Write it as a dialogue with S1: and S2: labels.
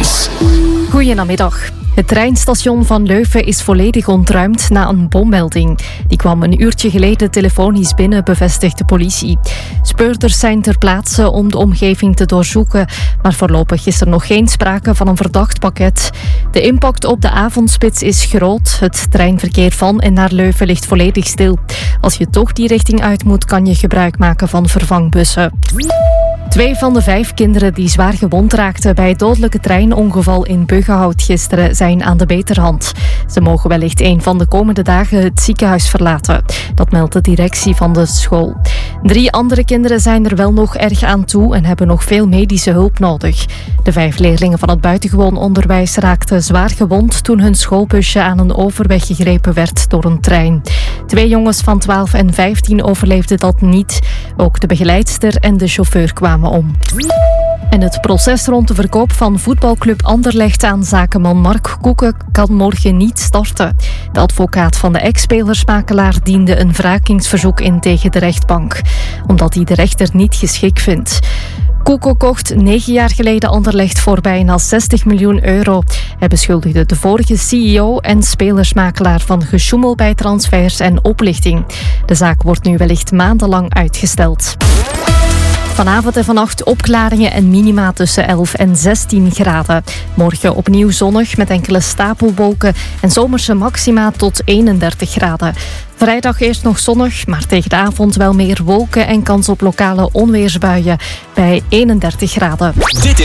S1: Nieuws.
S2: Goedemiddag. Het treinstation van Leuven is volledig ontruimd na een bommelding. Die kwam een uurtje geleden telefonisch binnen, bevestigt de politie. Speurders zijn ter plaatse om de omgeving te doorzoeken, maar voorlopig is er nog geen sprake van een verdacht pakket. De impact op de avondspits is groot. Het treinverkeer van en naar Leuven ligt volledig stil. Als je toch die richting uit moet, kan je gebruik maken van vervangbussen. 2 van de 5 kinderen die zwaar gewond raakten bij het dodelijke treinongeval in Buggenhout gisteren zijn aan de beterhand. Ze mogen wellicht een van de komende dagen het ziekenhuis verlaten. Dat meldt de directie van de school. 3 andere kinderen zijn er wel nog erg aan toe en hebben nog veel medische hulp nodig. De 5 leerlingen van het buitengewoon onderwijs raakten zwaar gewond toen hun schoolbusje aan een overweg gegrepen werd door een trein. 2 jongens van 12 en 15 overleefden dat niet. Ook de begeleidster en de chauffeur kwamen om. En het proces rond de verkoop van voetbalclub Anderlecht aan zakenman Mark Koeken kan morgen niet starten. De advocaat van de ex-spelersmakelaar diende een wrakingsverzoek in tegen de rechtbank, omdat hij de rechter niet geschikt vindt. Koeken kocht 9 jaar geleden Anderlecht voor bijna 60 miljoen euro. Hij beschuldigde de vorige CEO en spelersmakelaar van gesjoemel bij transfers en oplichting. De zaak wordt nu wellicht maandenlang uitgesteld. Vanavond en vannacht opklaringen en minima tussen 11 en 16 graden. Morgen opnieuw zonnig met enkele stapelwolken en zomerse maxima tot 31 graden. Vrijdag eerst nog zonnig, maar tegen de avond wel meer wolken en kans op lokale onweersbuien bij 31 graden.